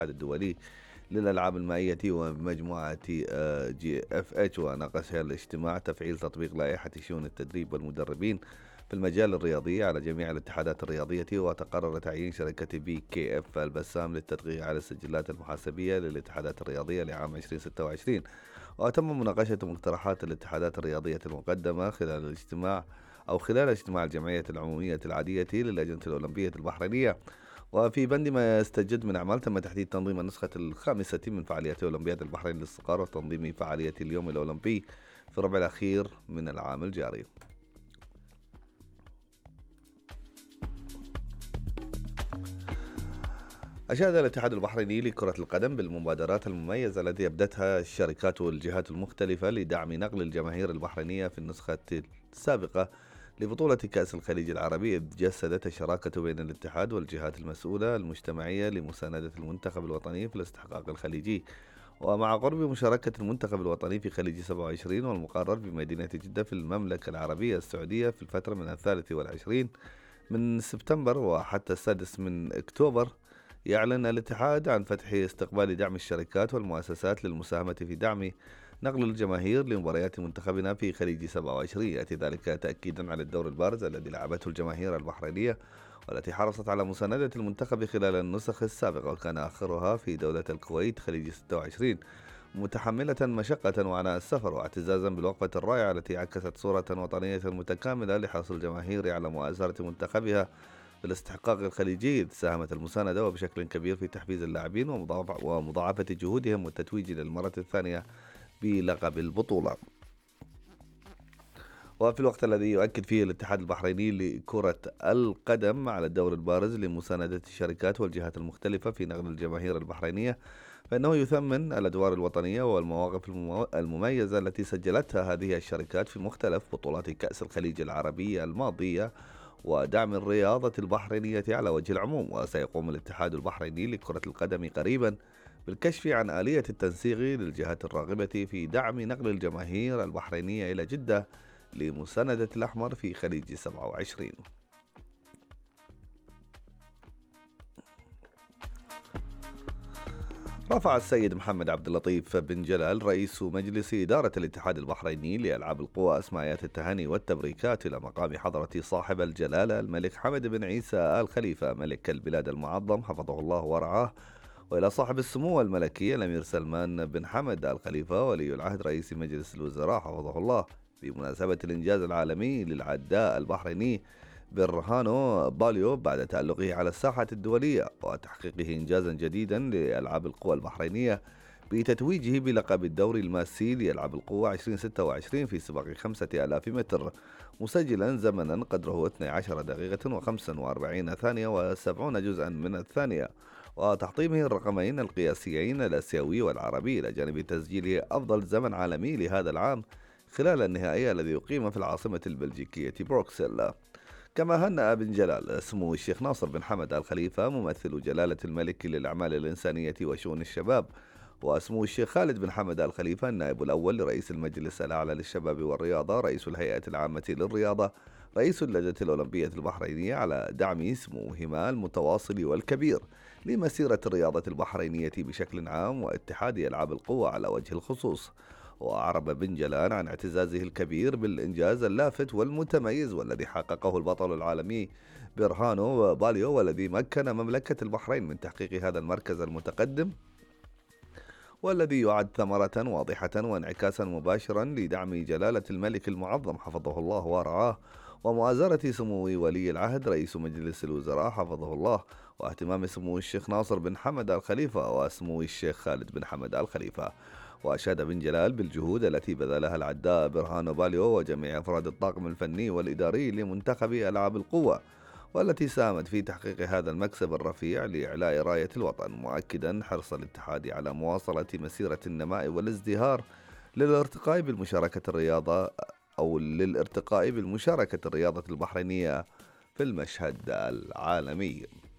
الدولي للألعاب المائية ومجموعة GFH، وناقش الاجتماع تفعيل تطبيق لائحة شؤون التدريب والمدربين في المجال الرياضي على جميع الاتحادات الرياضية. وتقرر تعيين شركة BKF البسام للتدقيق على السجلات المحاسبية للاتحادات الرياضية لعام 2026. وتم مناقشة مقترحات الاتحادات الرياضية المقدمة خلال اجتماع الجمعية العمومية العادية للجنة الأولمبية البحرينية. وفي بند ما يستجد من أعمال، تم تحديد تنظيم النسخة الخامسة من فعاليات أولمبياد البحرين للصغار وتنظيم فعالية اليوم الأولمبي في الربع الأخير من العام الجاري. أشاد الاتحاد البحريني لكرة القدم بالمبادرات المميزة التي أبدتها الشركات والجهات المختلفة لدعم نقل الجماهير البحرينية في النسخة السابقة لبطولة كأس الخليج العربي، إذ جسدت الشراكة بين الاتحاد والجهات المسؤولة المجتمعية لمساندة المنتخب الوطني في الاستحقاق الخليجي. ومع قرب مشاركة المنتخب الوطني في خليج 27 والمقرر بمدينة جدة في المملكة العربية السعودية في الفترة من 23 من سبتمبر وحتى 6 من أكتوبر، يعلن الاتحاد عن فتح استقبال دعم الشركات والمؤسسات للمساهمة في دعم نقل الجماهير لمباريات منتخبنا في خليج 27. يأتي ذلك تأكيدا على الدور البارز الذي لعبته الجماهير البحرينية والتي حرصت على مساندة المنتخب خلال النسخ السابقة، وكان آخرها في دولة الكويت خليج 26، متحملة مشقة وعناء السفر واعتزازا بالوقفة الرائعة التي عكست صورة وطنية متكاملة لحرص الجماهير على مؤازرة منتخبها بالاستحقاق الخليجي. ساهمت المساندة وبشكل كبير في تحفيز اللاعبين ومضاعفة جهودهم والتتويج للمرة الثانية بلقب البطولة. وفي الوقت الذي يؤكد فيه الاتحاد البحريني لكرة القدم على الدور البارز لمساندة الشركات والجهات المختلفة في نقل الجماهير البحرينية، فإنه يثمن الأدوار الوطنية والمواقف المميزة التي سجلتها هذه الشركات في مختلف بطولات كأس الخليج العربية الماضية ودعم الرياضة البحرينية على وجه العموم. وسيقوم الاتحاد البحريني لكرة القدم قريبا بالكشف عن آلية التنسيق للجهات الراغبة في دعم نقل الجماهير البحرينية إلى جدة لمساندة الأحمر في خليج 27. رفع السيد محمد عبد اللطيف بن جلال رئيس مجلس إدارة الاتحاد البحريني لألعاب القوى أسماءات التهاني والتبريكات إلى مقام حضرة صاحب الجلالة الملك حمد بن عيسى آل خليفة ملك البلاد المعظم حفظه الله ورعاه، وإلى صاحب السمو الملكي الأمير سلمان بن حمد آل خليفة ولي العهد رئيس مجلس الوزراء حفظه الله، بمناسبة الإنجاز العالمي للعداء البحريني برهانو باليو بعد تألقه على الساحة الدولية وتحقيقه إنجازا جديدا لألعاب القوى البحرينية بتتويجه بلقب الدوري الماسي لألعاب القوى 2026 في سباق 5000 متر، مسجلا زمنا قدره 12 دقيقة و45 ثانية و70 جزءا من الثانية، وتحطيمه الرقمين القياسيين الآسيوي والعربي إلى جانب تسجيله أفضل زمن عالمي لهذا العام خلال النهائي الذي يقيم في العاصمة البلجيكية بروكسل. كما هنأ بن جلال سمو الشيخ ناصر بن حمد آل خليفة ممثل جلالة الملك للأعمال الإنسانية وشؤون الشباب، وسمو الشيخ خالد بن حمد آل خليفة النائب الأول لرئيس المجلس الأعلى للشباب والرياضة رئيس الهيئة العامة للرياضة رئيس اللجنة الأولمبية البحرينية على دعم سموهما المتواصل والكبير لمسيرة الرياضة البحرينية بشكل عام واتحاد ألعاب القوى على وجه الخصوص. وأعرب بن جلال عن اعتزازه الكبير بالإنجاز اللافت والمتميز والذي حققه البطل العالمي برهانو باليو، والذي مكن مملكة البحرين من تحقيق هذا المركز المتقدم، والذي يعد ثمرة واضحة وانعكاسا مباشرا لدعم جلالة الملك المعظم حفظه الله ورعاه ومؤازرة سمو ولي العهد رئيس مجلس الوزراء حفظه الله، واهتمام سمو الشيخ ناصر بن حمد آل خليفة وسمو الشيخ خالد بن حمد آل خليفة. وأشاد بن جلال بالجهود التي بذلها العداء برهانو باليو وجميع أفراد الطاقم الفني والإداري لمنتخب ألعاب القوى، والتي ساهمت في تحقيق هذا المكسب الرفيع لإعلاء راية الوطن، مؤكدا حرص الاتحاد على مواصلة مسيرة النماء والازدهار للارتقاء بالمشاركة الرياضة البحرينية في المشهد العالمي.